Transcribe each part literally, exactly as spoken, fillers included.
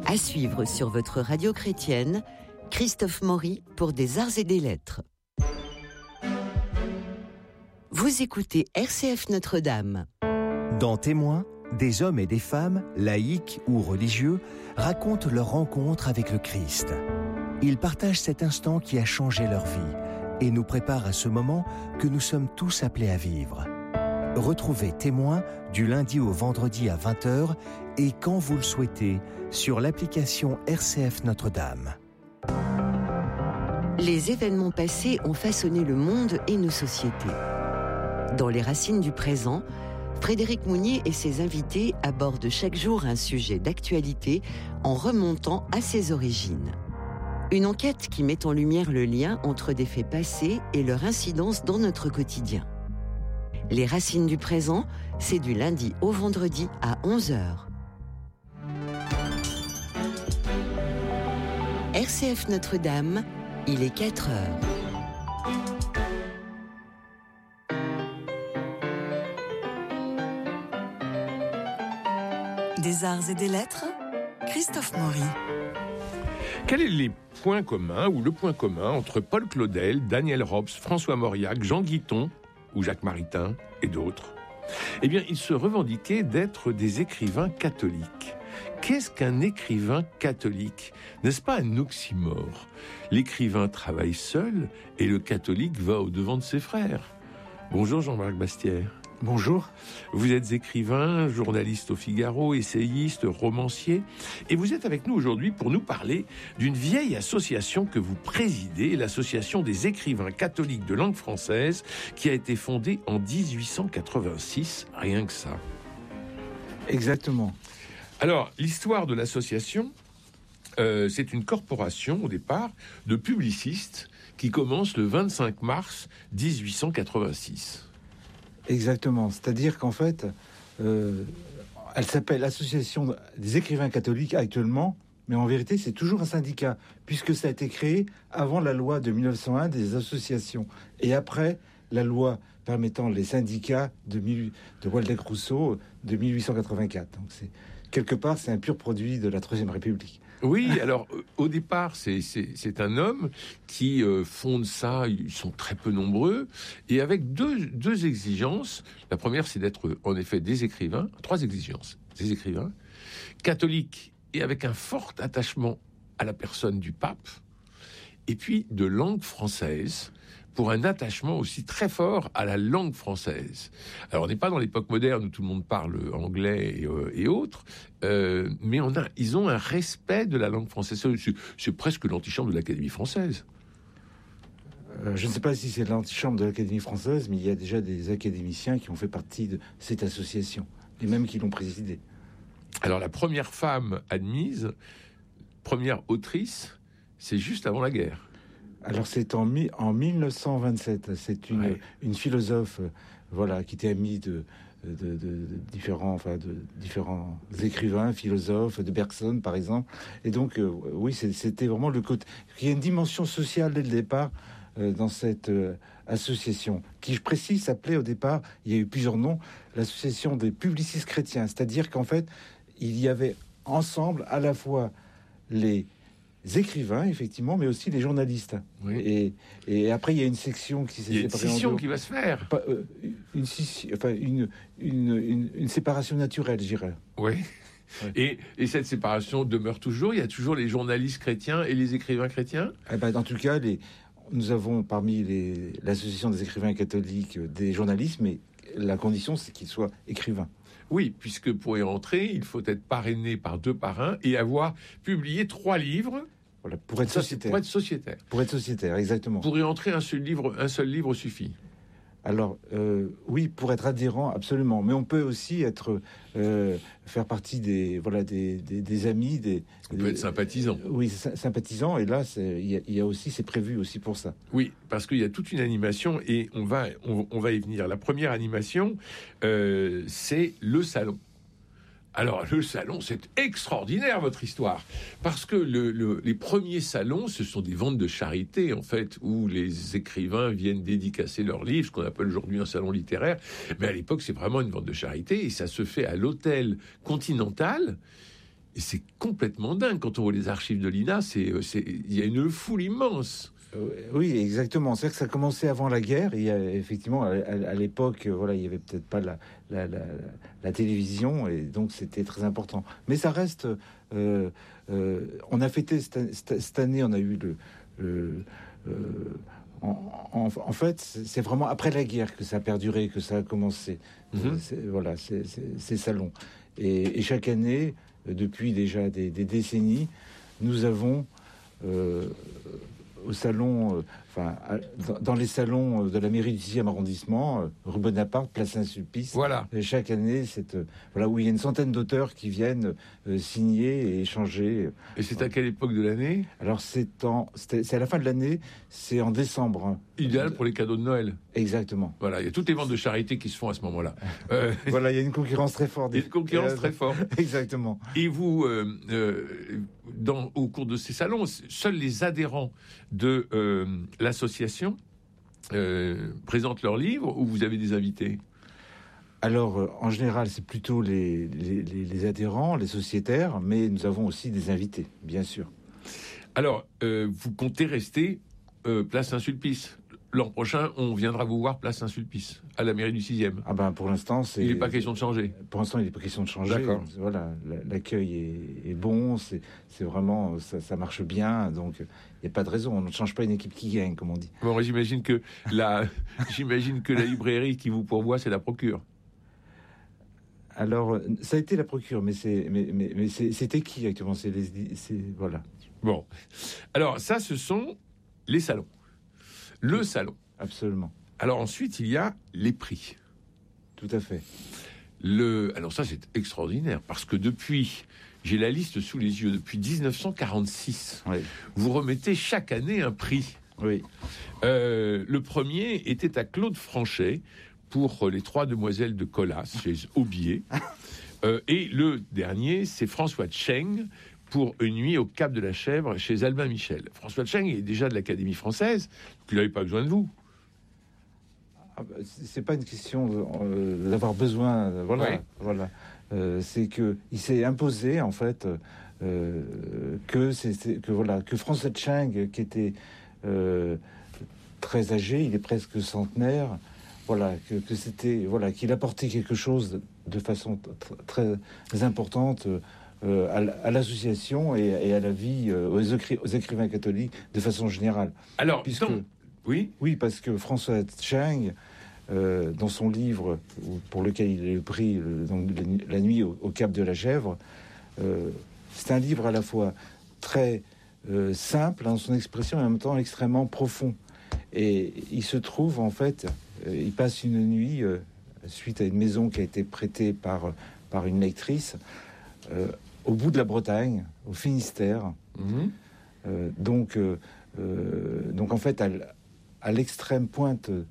À suivre sur votre radio chrétienne, Christophe Maury pour des arts et des lettres. Vous écoutez R C F Notre-Dame. Dans Témoins, des hommes et des femmes, laïcs ou religieux, racontent leur rencontre avec le Christ. Ils partagent cet instant qui a changé leur vie et nous préparent à ce moment que nous sommes tous appelés à vivre. Retrouvez Témoins du lundi au vendredi à vingt heures et quand vous le souhaitez sur l'application R C F Notre-Dame. Les événements passés ont façonné le monde et nos sociétés. Dans Les Racines du présent, Frédéric Mounier et ses invités abordent chaque jour un sujet d'actualité en remontant à ses origines. Une enquête qui met en lumière le lien entre des faits passés et leur incidence dans notre quotidien. Les Racines du présent, c'est du lundi au vendredi à onze heures. R C F Notre-Dame, il est quatre heures. Des arts et des lettres, Christophe Maury. Quels sont les points communs ou le point commun entre Paul Claudel, Daniel Robs, François Mauriac, Jean Guiton ou Jacques Maritain et d'autres? Eh bien, ils se revendiquaient d'être des écrivains catholiques. Qu'est-ce qu'un écrivain catholique? N'est-ce pas un oxymore? L'écrivain travaille seul et le catholique va au-devant de ses frères. Bonjour Jean-Marc Bastière. Bonjour. Vous êtes écrivain, journaliste au Figaro, essayiste, romancier, et vous êtes avec nous aujourd'hui pour nous parler d'une vieille association que vous présidez, l'association des écrivains catholiques de langue française, qui a été fondée en dix-huit cent quatre-vingt-six, rien que ça. Exactement. Alors, l'histoire de l'association, euh, c'est une corporation, au départ, de publicistes qui commence le vingt-cinq mars dix-huit cent quatre-vingt-six. Exactement. C'est-à-dire qu'en fait, euh, elle s'appelle l'Association des écrivains catholiques actuellement, mais en vérité, c'est toujours un syndicat, puisque ça a été créé avant la loi de mille neuf cent un des associations, et après la loi permettant les syndicats de, mille, de Waldeck Rousseau de mille huit cent quatre-vingt-quatre. Donc c'est, quelque part, c'est un pur produit de la Troisième République. Oui, alors au départ, c'est, c'est, c'est un homme qui euh, fonde ça, ils sont très peu nombreux, et avec deux, deux exigences. La première, c'est d'être en effet des écrivains, trois exigences, des écrivains, catholiques et avec un fort attachement à la personne du pape, et puis de langue française, pour un attachement aussi très fort à la langue française. Alors, on n'est pas dans l'époque moderne où tout le monde parle anglais et, euh, et autres, euh, mais on a, ils ont un respect de la langue française. C'est, c'est presque l'antichambre de l'Académie française. Euh, je ne sais pas si c'est l'antichambre de l'Académie française, mais il y a déjà des académiciens qui ont fait partie de cette association, et même qui l'ont présidée. Alors, la première femme admise, première autrice, c'est juste avant la guerre. Alors c'est en, mi- en mille neuf cent vingt-sept, c'est une, ouais. une philosophe euh, voilà, qui était amie de, de, de, de, différents, enfin, de différents écrivains, philosophes, de Bergson par exemple. Et donc euh, oui, c'est, c'était vraiment le côté... Il y a une dimension sociale dès le départ euh, dans cette euh, association, qui je précise s'appelait au départ, il y a eu plusieurs noms, l'association des publicistes chrétiens. C'est-à-dire qu'en fait, il y avait ensemble à la fois les... écrivains, effectivement, mais aussi les journalistes. Oui. Et, et après, il y a une section qui s'est séparée. Il y a une scission qui va se faire. Pas, euh, une, enfin, une, une, une, une séparation naturelle, je dirais. Oui. Ouais. Et, et cette séparation demeure toujours. Il y a toujours les journalistes chrétiens et les écrivains chrétiens. Eh ben, en tout cas, les, nous avons parmi les, l'association des écrivains catholiques des journalistes, mais la condition, c'est qu'ils soient écrivains. Oui, puisque pour y rentrer, il faut être parrainé par deux parrains et avoir publié trois livres. Voilà, pour être Ça, sociétaire. Pour être sociétaire. Pour être sociétaire, exactement. Pour y entrer, un seul livre, un seul livre suffit. Alors, euh, oui, pour être adhérent, absolument. Mais on peut aussi être, euh, faire partie des, voilà, des, des, des amis, des. On des, peut être sympathisant. Euh, oui, sy- sympathisant. Et là, il y, y a aussi, c'est prévu aussi pour ça. Oui, parce qu'il y a toute une animation et on va, on, on va y venir. La première animation, euh, c'est le salon. Alors, le salon, c'est extraordinaire, votre histoire. Parce que le, le, les premiers salons, ce sont des ventes de charité, en fait, où les écrivains viennent dédicacer leurs livres, ce qu'on appelle aujourd'hui un salon littéraire. Mais à l'époque, c'est vraiment une vente de charité, et ça se fait à l'hôtel Continental, et c'est complètement dingue. Quand on voit les archives de l'I N A, c'est, c'est, il y a une foule immense. Oui, exactement. C'est-à-dire que ça a commencé avant la guerre. Il y a, effectivement, à, à l'époque, voilà, il y avait peut-être pas la, la, la, la télévision, et donc c'était très important. Mais ça reste. Euh, euh, on a fêté cette, cette, cette année, on a eu le. le euh, en, en, en fait, c'est vraiment après la guerre que ça a perduré, que ça a commencé. Mm-hmm. C'est, voilà, c'est, c'est, ces salons. Et, et chaque année, depuis déjà des, des décennies, nous avons. Euh, au salon, euh, enfin, à, dans, dans les salons de la mairie du sixième arrondissement, euh, rue Bonaparte, place Saint-Sulpice. Voilà. Et chaque année, cette, euh, voilà, où il y a une centaine d'auteurs qui viennent euh, signer et échanger. Et c'est à quelle époque de l'année ? Alors, c'est, en, c'est, c'est à la fin de l'année, c'est en décembre. Hein. Idéal pour les cadeaux de Noël. Exactement. Voilà, il y a toutes les ventes de charité qui se font à ce moment-là. Euh, voilà, il y a une concurrence très forte. Il y a une concurrence très forte. Exactement. Et vous, euh, euh, dans, au cours de ces salons, seuls les adhérents de euh, l'association euh, présentent leurs livres, ou vous avez des invités ? Alors, euh, en général, c'est plutôt les, les, les, les adhérents, les sociétaires, mais nous avons aussi des invités, bien sûr. Alors, euh, vous comptez rester euh, place Saint-Sulpice ? L'an prochain, on viendra vous voir place Saint-Sulpice, à la mairie du sixième. Ah ben, pour l'instant, c'est... Il n'est pas question de changer. Pour l'instant, il n'est pas question de changer. D'accord. Voilà, l'accueil est, est bon, c'est, c'est vraiment... Ça, ça marche bien, donc il n'y a pas de raison. On ne change pas une équipe qui gagne, comme on dit. Bon, j'imagine que la, j'imagine que la librairie qui vous pourvoit, c'est la Procure. Alors, ça a été la Procure, mais, c'est, mais, mais, mais c'est, c'était qui, actuellement ? c'est, les, c'est Voilà. Bon. Alors, ça, ce sont les salons. Le salon. Absolument. Alors ensuite, il y a les prix. Tout à fait. Le... Alors ça, c'est extraordinaire, parce que depuis, j'ai la liste sous les yeux, depuis dix-neuf cent quarante-six, oui. Vous remettez chaque année un prix. Oui. Euh, le premier était à Claude Franchet, pour Les Trois Demoiselles de Colas, chez Aubier. euh, et le dernier, c'est François Tcheng, pour Une nuit au Cap de la Chèvre chez Albin Michel. François Tcheng est déjà de l'Académie française, donc il n'avait pas besoin de vous. Ah bah, c'est pas une question euh, d'avoir besoin, euh, voilà, oui. voilà. Euh, c'est que il s'est imposé en fait euh, que c'est, c'est que voilà que François Tcheng, qui était euh, très âgé, il est presque centenaire, voilà que, que c'était voilà qu'il apportait quelque chose de façon t- très importante. Euh, à, à l'association et, et à la vie, euh, aux, écri- aux écrivains catholiques de façon générale. Alors, puisque donc, oui, oui, parce que François Tcheng, euh, dans son livre pour lequel il a eu le prix, euh, donc La nuit au, au Cap de la Chèvre, euh, c'est un livre à la fois très euh, simple dans son expression et en même temps extrêmement profond. Et il se trouve en fait, euh, il passe une nuit euh, suite à une maison qui a été prêtée par par une lectrice. Euh, au bout de la Bretagne, au Finistère. Mmh. Euh, donc, euh, euh, donc, en fait, à, à l'extrême pointe euh,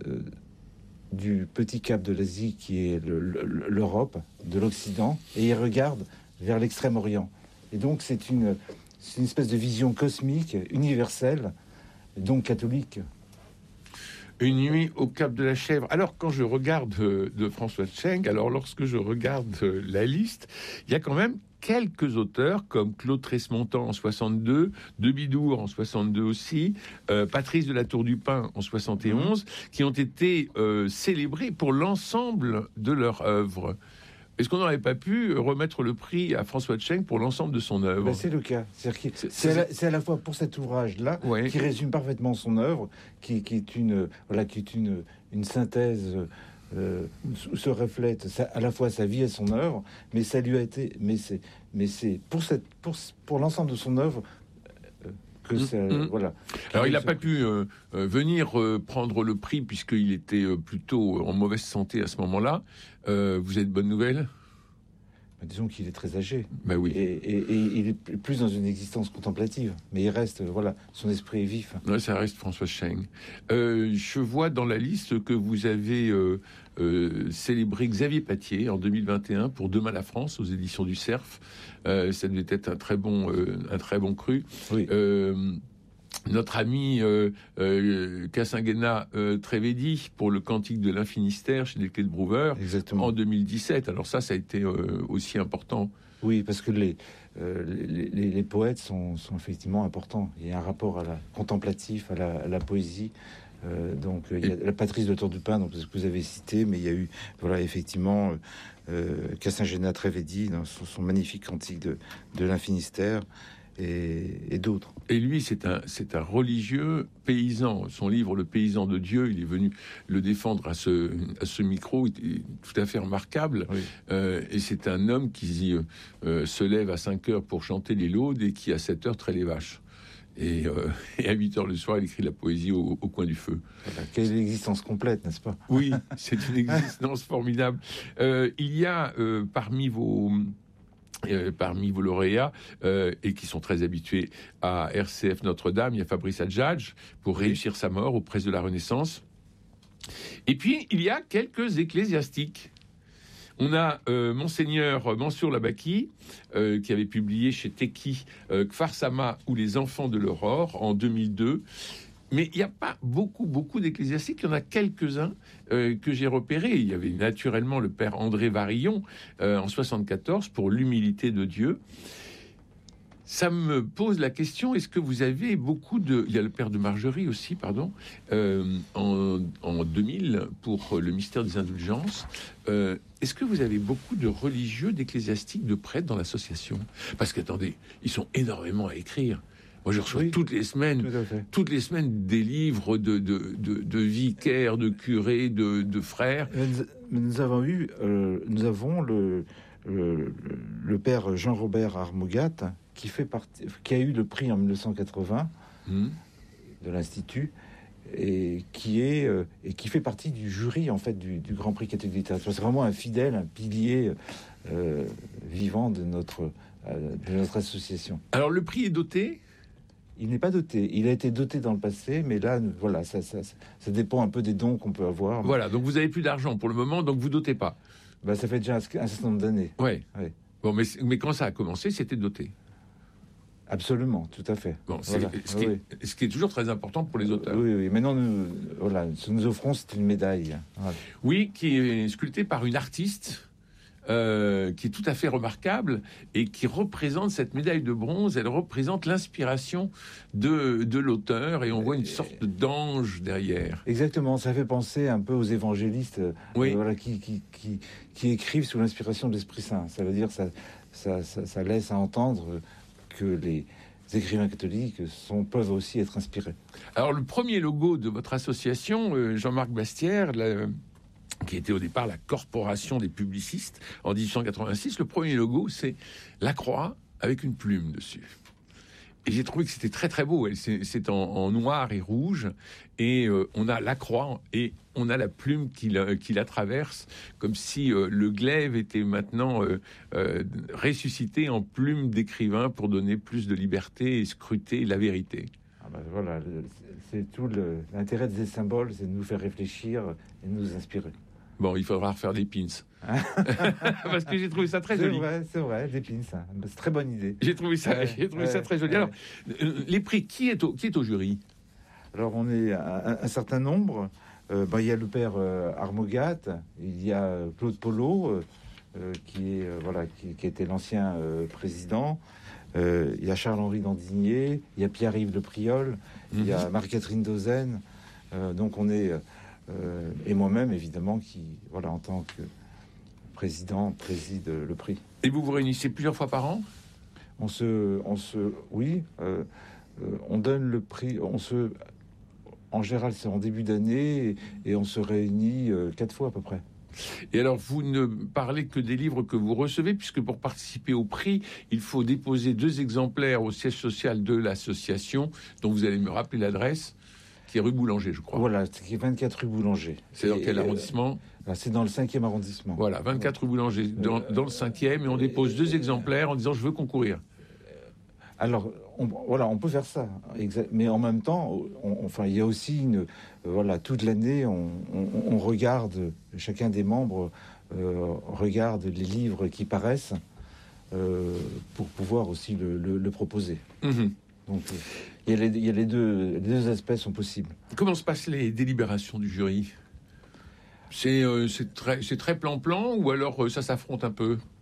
du petit cap de l'Asie, qui est le, le, l'Europe, de l'Occident, et il regarde vers l'extrême-orient. Et donc, c'est une, c'est une espèce de vision cosmique, universelle, donc catholique. Une nuit au Cap de la Chèvre. Alors, quand je regarde euh, de François Tcheng, alors lorsque je regarde euh, la liste, il y a quand même quelques auteurs comme Claude Tresmontant en soixante-deux, De Bidour en soixante-deux aussi, euh, Patrice de la Tour du Pin en soixante et onze, mmh. qui ont été euh, célébrés pour l'ensemble de leur œuvre. Est-ce qu'on n'aurait pas pu remettre le prix à François Tcheng pour l'ensemble de son œuvre ? Ben c'est le cas. C'est, c'est, c'est, à la, c'est à la fois pour cet ouvrage-là, ouais. qui résume parfaitement son œuvre, qui, qui est une, voilà, qui est une, une synthèse euh, où se reflète sa, à la fois sa vie et son œuvre, mais ça lui a été, mais c'est, mais c'est pour cette, pour, pour l'ensemble de son œuvre. Que mmh, ça, mmh. Voilà. Alors, il n'a pas pu euh, euh, venir euh, prendre le prix puisqu'il était euh, plutôt en mauvaise santé à ce moment-là. Euh, vous avez de bonnes nouvelles ? Bah, disons qu'il est très âgé. Bah oui. Et, et, et il est plus dans une existence contemplative. Mais il reste, voilà, son esprit est vif. Ouais, ça reste François Tcheng. Euh, je vois dans la liste que vous avez euh, euh, célébré Xavier Patier en deux mille vingt et un pour Demain la France aux éditions du Cerf. Euh, ça devait être un très bon, euh, un très bon cru. Oui. Euh, notre ami euh, euh, Cassinguena euh, Trevedi pour le Cantique de l'Infinistère chez les Clés de Brouwer. Exactement. En deux mille dix-sept. Alors ça, ça a été euh, aussi important. Oui, parce que les, euh, les, les, les poètes sont, sont effectivement importants. Il y a un rapport à la contemplatif, à la, à la poésie. Euh, donc il y a la Patrice de Tour du Pin, donc, que vous avez cité, mais il y a eu voilà effectivement euh, Cassin-Géna Trévédy dans son, son magnifique cantique de, de l'Infinistère. Et, et d'autres. Et lui, c'est un, c'est un religieux paysan. Son livre, Le paysan de Dieu, il est venu le défendre à ce, à ce micro, il est tout à fait remarquable. Oui. Euh, et c'est un homme qui euh, se lève à cinq heures pour chanter les laudes et qui, à sept heures, traite les vaches. Et, euh, et à huit heures le soir, il écrit la poésie au, au coin du feu. Voilà, quelle existence complète, n'est-ce pas? Oui, c'est une existence formidable. Euh, il y a euh, parmi vos... Euh, parmi vos lauréats, euh, et qui sont très habitués à R C F Notre-Dame, il y a Fabrice Adjadj, pour réussir sa mort aux presses de la Renaissance. Et puis, il y a quelques ecclésiastiques. On a euh, Monseigneur Mansour Labaki, euh, qui avait publié chez Teki euh, Kfar Sama ou Les Enfants de l'Aurore en deux mille deux. Mais il n'y a pas beaucoup, beaucoup d'ecclésiastiques. Il y en a quelques-uns euh, que j'ai repérés. Il y avait naturellement le père André Varillon euh, en soixante-quatorze pour l'humilité de Dieu. Ça me pose la question, est-ce que vous avez beaucoup de... Il y a le père de Margerie aussi, pardon, euh, en, en deux mille pour le mystère des indulgences. Euh, est-ce que vous avez beaucoup de religieux, d'ecclésiastiques, de prêtres dans l'association? Parce qu'attendez, ils sont énormément à écrire. Moi, je reçois oui, toutes les semaines, toutes les semaines des livres de, de, de, de vicaires, de curés, de, de frères. Nous, nous avons eu, euh, nous avons le, le, le père Jean-Robert Armogat qui fait partie, qui a eu le prix en mille neuf cent quatre-vingts mmh. de l'Institut et qui est euh, et qui fait partie du jury en fait du, du Grand Prix catholique de littérature. C'est vraiment un fidèle, un pilier euh, vivant de notre euh, de notre association. Alors le prix est doté? Il n'est pas doté. Il a été doté dans le passé, mais là, voilà, ça, ça, ça dépend un peu des dons qu'on peut avoir. Voilà, donc vous avez plus d'argent pour le moment, donc vous dotez pas. Bah, ça fait déjà un, un certain nombre d'années. Ouais. ouais. Bon, mais, mais quand ça a commencé, c'était doté. Absolument, tout à fait. Bon, c'est, voilà. ce, qui est, oui. ce qui est toujours très important pour les auteurs. Oui, oui. Maintenant, nous, voilà, ce que nous offrons, c'est une médaille. Voilà. Oui, qui est sculptée par une artiste. Euh, qui est tout à fait remarquable et qui représente cette médaille de bronze. Elle représente l'inspiration de, de l'auteur et on voit une sorte d'ange derrière. Exactement, ça fait penser un peu aux évangélistes oui. euh, voilà, qui, qui, qui, qui écrivent sous l'inspiration de l'Esprit Saint. Ça veut dire ça, ça, ça, ça laisse à entendre que les écrivains catholiques sont, peuvent aussi être inspirés. Alors le premier logo de votre association, euh, Jean-Marc Bastière, la, qui était au départ la Corporation des publicistes en dix-huit cent quatre-vingt-six. Le premier logo, c'est la croix avec une plume dessus. Et j'ai trouvé que c'était très très beau. C'est, c'est en, en noir et rouge. Et euh, on a la croix et on a la plume qui la, qui la traverse, comme si euh, le glaive était maintenant euh, euh, ressuscité en plume d'écrivain pour donner plus de liberté et scruter la vérité. Ah ben voilà, c'est tout le, l'intérêt de ces symboles, c'est de nous faire réfléchir et de nous inspirer. Bon, il faudra refaire des pins. Parce que j'ai trouvé ça très c'est joli. C'est vrai, c'est vrai, des pins. Ça. C'est très bonne idée. J'ai trouvé ça, ouais, j'ai trouvé ouais, ça très joli. Ouais. Alors, euh, les prix, qui est au, qui est au jury? Alors, on est un, un certain nombre. Euh, bah, il y a le père euh, Armogat, il y a Claude Polo, euh, qui est euh, voilà, qui, qui était l'ancien euh, président. Euh, il y a Charles-Henri Dandigné, il y a Pierre-Yves Le Priol, mm-hmm. il y a Marie-Catherine Dozen. Euh, donc, on est Euh, et moi-même, évidemment, qui, voilà, en tant que président, préside le prix. Et vous vous réunissez plusieurs fois par an? On se, on se, oui, euh, euh, on donne le prix. On se, en général, c'est en début d'année, et, et on se réunit euh, quatre fois à peu près. Et alors, vous ne parlez que des livres que vous recevez, puisque pour participer au prix, il faut déposer deux exemplaires au siège social de l'association, dont vous allez me rappeler l'adresse. Qui est rue Boulanger, je crois. Voilà, qui est vingt-quatre rue Boulanger. C'est dans quel arrondissement? euh, C'est dans le cinquième arrondissement. Voilà, vingt-quatre rue Boulanger, dans, dans le cinquième, et on dépose deux exemplaires en disant je veux concourir. Alors, on, voilà, on peut faire ça, exact, mais en même temps, on, enfin, il y a aussi une, euh, voilà, toute l'année, on, on, on regarde, chacun des membres euh, regarde les livres qui paraissent euh, pour pouvoir aussi le, le, le proposer. Mmh. Donc, il y a, les, il y a les, deux, les deux aspects sont possibles. Comment se passent les délibérations du jury? C'est, euh, c'est très, c'est très plan-plan ou alors euh, ça s'affronte un peu?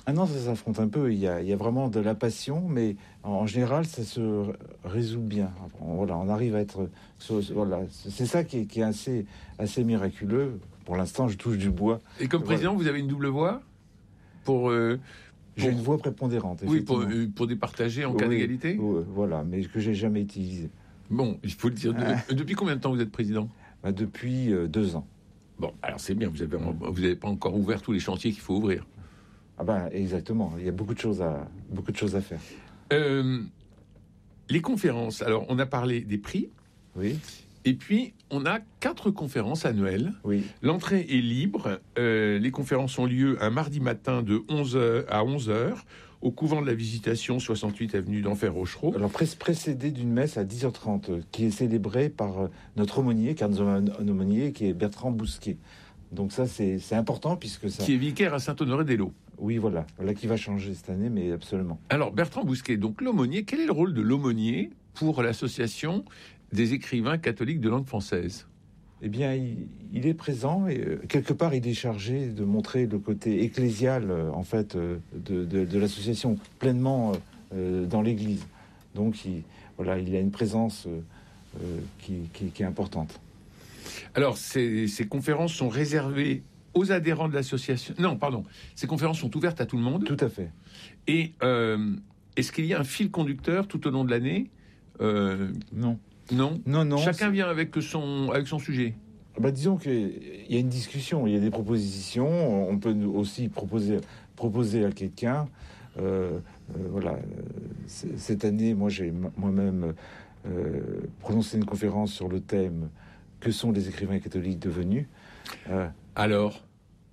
Ah non, ça s'affronte un peu. Il y a, il y a vraiment de la passion, mais en, en général, ça se résout bien. On, voilà, on arrive à être... Voilà, c'est ça qui est, qui est assez, assez miraculeux. Pour l'instant, je touche du bois. Et comme président, voilà. Vous avez une double voix pour... Euh, J'ai pour... une voix prépondérante, oui, pour, euh, pour départager en oui, cas d'égalité. Oui, voilà, mais que j'ai jamais utilisé. Bon, il faut le dire. De, depuis combien de temps vous êtes président? Bah, depuis euh, deux ans. Bon, alors c'est bien, vous avez, vous n'avez pas encore ouvert tous les chantiers qu'il faut ouvrir. Ah ben, exactement, il y a beaucoup de choses à, beaucoup de choses à faire. Euh, les conférences, alors on a parlé des prix. Oui. Et puis, on a quatre conférences annuelles. Oui. L'entrée est libre. Euh, les conférences ont lieu un mardi matin de onze heures à onze heures au couvent de la Visitation, soixante-huit avenue d'Enfer-Rochereau. Alors, pré- précédé d'une messe à dix heures trente, qui est célébrée par euh, notre aumônier, car nous avons un aumônier qui est Bertrand Bousquet. Donc ça, c'est, c'est important, puisque ça... Qui est vicaire à Saint-Honoré-des-Laux. Oui, voilà. Voilà qui va changer cette année, mais absolument. Alors, Bertrand Bousquet, donc l'aumônier, quel est le rôle de l'aumônier pour l'association des écrivains catholiques de langue française? Eh bien, il, il est présent et euh, quelque part, il est chargé de montrer le côté ecclésial, euh, en fait, euh, de, de, de l'association pleinement euh, dans l'Église. Donc, il, voilà, il a une présence euh, euh, qui, qui, qui est importante. Alors, ces, ces conférences sont réservées aux adhérents de l'association. Non, pardon. Ces conférences sont ouvertes à tout le monde. Tout à fait. Et euh, est-ce qu'il y a un fil conducteur tout au long de l'année? euh, Non. Non, non, non. Chacun vient avec son, avec son sujet. Bah, disons qu'il y a une discussion, il y a des propositions. On peut aussi proposer, proposer à quelqu'un. Euh, euh, voilà. C- cette année, moi, j'ai m- moi-même euh, prononcé une conférence sur le thème « Que sont les écrivains catholiques devenus ?» euh, Alors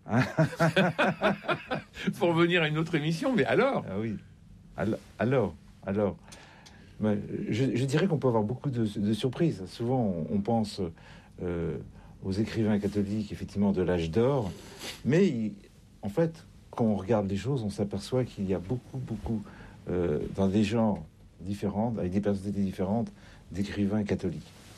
pour revenir à une autre émission, mais alors Ah oui. Alors, alors. Mais je, je dirais qu'on peut avoir beaucoup de, de surprises. Souvent, on, on pense euh, aux écrivains catholiques, effectivement, de l'âge d'or. Mais il, en fait, quand on regarde les choses, on s'aperçoit qu'il y a beaucoup, beaucoup, euh, dans des genres différents, avec des personnalités différentes, d'écrivains catholiques.